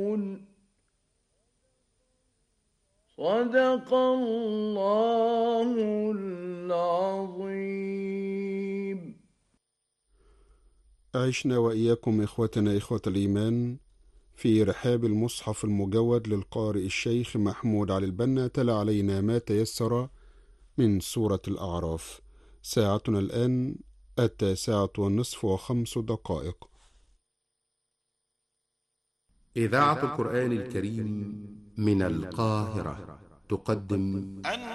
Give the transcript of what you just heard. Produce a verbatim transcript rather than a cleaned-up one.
صدق الله العظيم. عشنا وإياكم إخوتنا إخوة الإيمان في رحاب المصحف المجود للقارئ الشيخ محمود علي البنا. تلا علينا ما تيسر من سورة الأعراف. ساعتنا الآن التاسعة والنصف وخمس دقائق. إذاعة القرآن الكريم من القاهرة تقدم